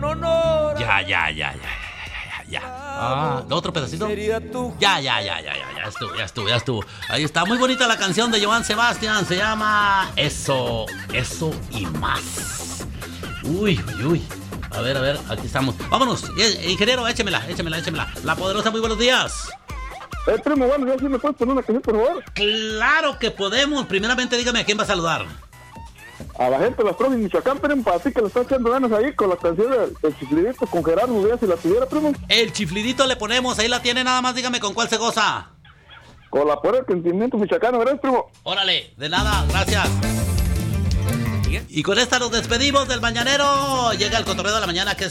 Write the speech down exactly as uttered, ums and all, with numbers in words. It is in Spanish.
con honor. Ya, ya, ya, ya, ya, ya, ya. Ah, ¿otro pedacito? Ya, ya, ya, ya, ya, ya estuvo, ya estuvo, ya estuvo. Ahí está, muy bonita la canción de Joan Sebastián. Se llama Eso, Eso y Más. Uy, uy, uy. A ver, a ver, aquí estamos. Vámonos, ingeniero, échemela, échemela, échemela. La Poderosa, muy buenos días. Eh, primo, bueno, ya sí me puedes poner una canción, por favor. Claro que podemos. Primeramente, dígame a quién va a saludar. A la gente de las Trojas de Michoacán, primo, para ti que le están echando ganas ahí con la canción del, del Chiflidito con Gerardo Díaz, si la tuviera, primo. El chiflidito le ponemos, ahí la tiene, nada más dígame con cuál se goza. Con la poder del sentimiento michoacano, ¿verdad, primo? Órale, de nada, gracias. Y con esta nos despedimos del mañanero. Llega el cotorreo de la mañana, que es